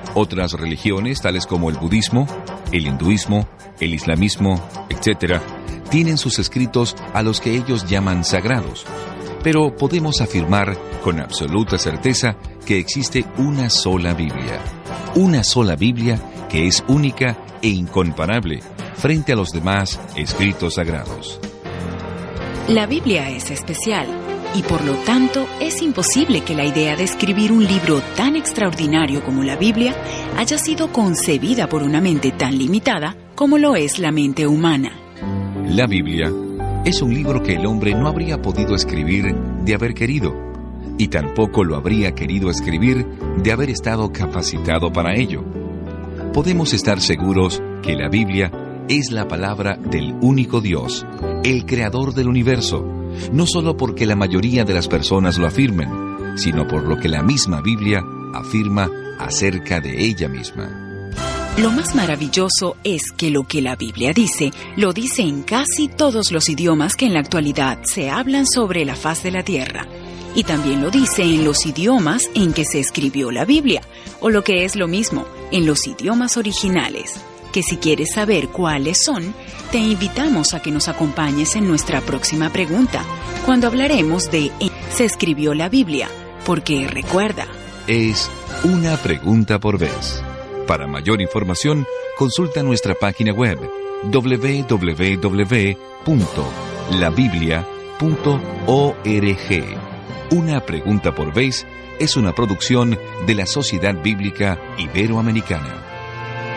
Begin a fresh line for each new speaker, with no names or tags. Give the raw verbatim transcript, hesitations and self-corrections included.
Otras religiones, tales como el budismo, el hinduismo, el islamismo, etcétera, tienen sus escritos a los que ellos llaman sagrados. Pero podemos afirmar con absoluta certeza que existe una sola Biblia. Una sola Biblia que es única e incomparable frente a los demás escritos sagrados.
La Biblia es especial y por lo tanto es imposible que la idea de escribir un libro tan extraordinario como la Biblia haya sido concebida por una mente tan limitada como lo es la mente humana.
La Biblia es un libro que el hombre no habría podido escribir de haber querido, y tampoco lo habría querido escribir de haber estado capacitado para ello. Podemos estar seguros que la Biblia es la palabra del único Dios, el creador del universo, no solo porque la mayoría de las personas lo afirmen, sino por lo que la misma Biblia afirma acerca de ella misma.
Lo más maravilloso es que lo que la Biblia dice, lo dice en casi todos los idiomas que en la actualidad se hablan sobre la faz de la tierra. Y también lo dice en los idiomas en que se escribió la Biblia, o lo que es lo mismo, en los idiomas originales. Que si quieres saber cuáles son, te invitamos a que nos acompañes en nuestra próxima pregunta, cuando hablaremos de ¿en qué se escribió la Biblia? Porque recuerda,
es una pregunta por vez. Para mayor información, consulta nuestra página web doble u doble u doble u punto la biblia punto org. Una pregunta por vez es una producción de la Sociedad Bíblica Iberoamericana.